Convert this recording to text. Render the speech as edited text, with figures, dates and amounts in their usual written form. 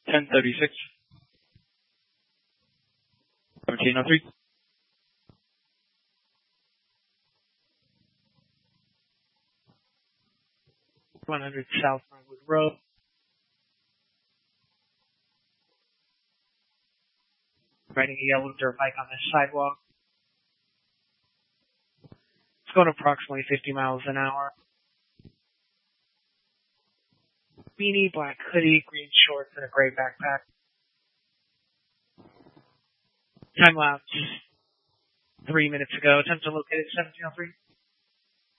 10:36. 1703. 100 South Brentwood Road. Riding a yellow dirt bike on this sidewalk. It's going approximately 50 miles an hour. Beanie, black hoodie, green shorts, and a gray backpack. Time lapse 3 minutes ago. Attempt to locate it 1703.